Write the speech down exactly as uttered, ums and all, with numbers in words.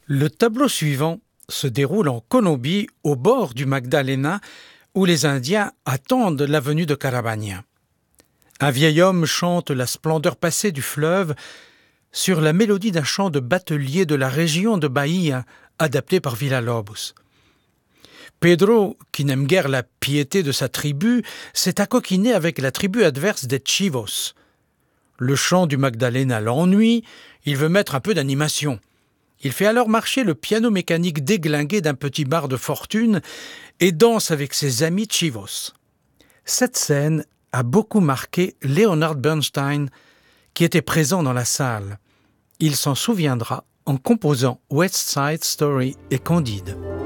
Le tableau suivant se déroule en Colombie, au bord du Magdalena, où les Indiens attendent la venue de Caravagna. Un vieil homme chante la splendeur passée du fleuve sur la mélodie d'un chant de batelier de la région de Bahia, adapté par Villa-Lobos. Pedro, qui n'aime guère la piété de sa tribu, s'est accoquiné avec la tribu adverse des Chivos. Le chant du Magdalena l'ennuie, il veut mettre un peu d'animation. Il fait alors marcher le piano mécanique déglingué d'un petit bar de fortune et danse avec ses amis Chivos. Cette scène a beaucoup marqué Leonard Bernstein, qui était présent dans la salle. Il s'en souviendra en composant West Side Story et Candide.